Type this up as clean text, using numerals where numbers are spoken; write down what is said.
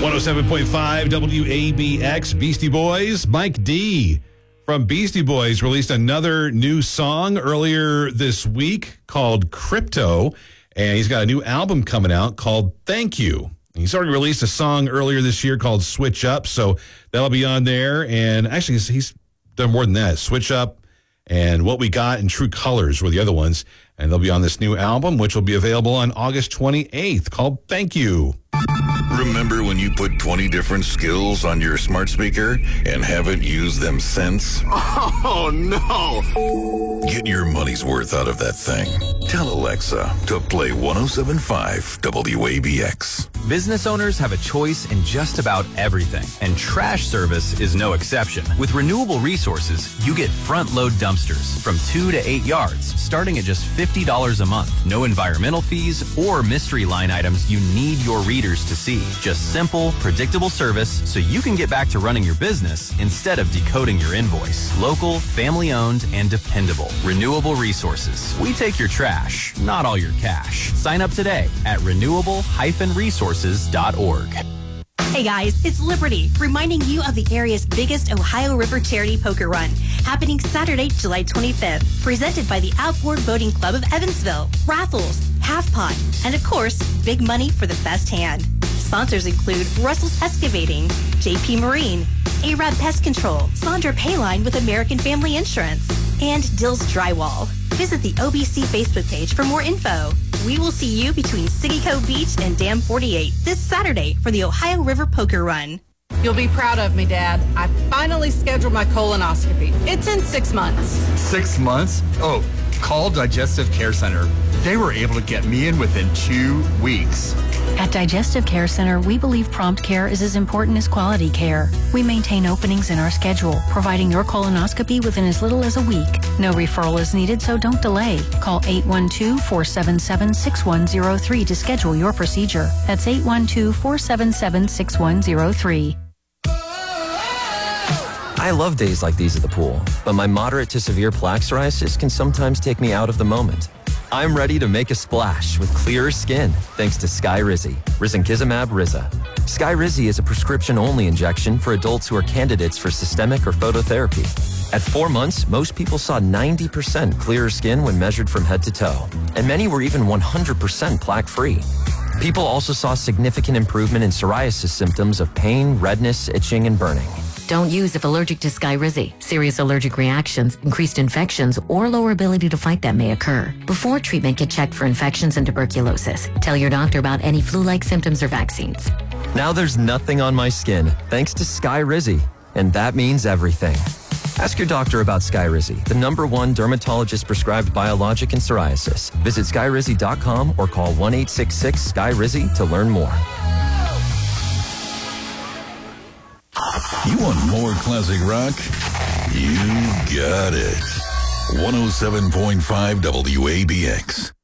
107.5 WABX, Beastie Boys. Mike D from Beastie Boys released another new song earlier this week called Crypto, and he's got a new album coming out called Thank You. He's already released a song earlier this year called Switch Up, so that'll be on there. And actually, he's done more than that. Switch Up and What We Got and True Colors were the other ones, and they'll be on this new album, which will be available on August 28th, called Thank You. Remember when you put 20 different skills on your smart speaker and haven't used them since? Oh, no. Get your money's worth out of that thing. Tell Alexa to play 107.5 WABX. Business owners have a choice in just about everything, and trash service is no exception. With Renewable Resources, you get front-load dumpsters from 2 to 8 yards, starting at just $50 a month. No environmental fees or mystery line items you need your readers to see. Just simple, predictable service so you can get back to running your business instead of decoding your invoice. Local, family-owned, and dependable. Renewable Resources. We take your trash, not all your cash. Sign up today at renewable-resources.org. Hey guys, it's Liberty, reminding you of the area's biggest Ohio River charity poker run, happening Saturday, July 25th, presented by the Outboard Boating Club of Evansville. Raffles, half pot, and of course, big money for the best hand. Sponsors include Russell's Excavating, JP Marine, Arab Pest Control, Sandra Payline with American Family Insurance, and Dill's Drywall. Visit the OBC Facebook page for more info. We will see you between Siggyco Beach and Dam 48 this Saturday for the Ohio River Poker Run. You'll be proud of me, Dad. I finally scheduled my colonoscopy. It's in 6 months. 6 months? Oh, call Digestive Care Center. They were able to get me in within 2 weeks. At Digestive Care Center, we believe prompt care is as important as quality care. We maintain openings in our schedule, providing your colonoscopy within as little as a week. No referral is needed, so don't delay. Call 812-477-6103 to schedule your procedure. That's 812-477-6103. I love days like these at the pool, but my moderate to severe plaque psoriasis can sometimes take me out of the moment. I'm ready to make a splash with clearer skin thanks to Skyrizi, risankizumab Riza. Skyrizi is a prescription-only injection for adults who are candidates for systemic or phototherapy. At 4 months, most people saw 90% clearer skin when measured from head to toe, and many were even 100% plaque-free. People also saw significant improvement in psoriasis symptoms of pain, redness, itching, and burning. Don't use if allergic to Skyrizi. Serious allergic reactions, increased infections, or lower ability to fight them may occur. Before treatment, get checked for infections and tuberculosis. Tell your doctor about any flu-like symptoms or vaccines. Now there's nothing on my skin thanks to Skyrizi, and that means everything. Ask your doctor about Skyrizi, the #1 dermatologist-prescribed biologic in psoriasis. Visit Skyrizi.com or call 1-866-SKY-RIZI to learn more. You want more classic rock? You got it. 107.5 WABX.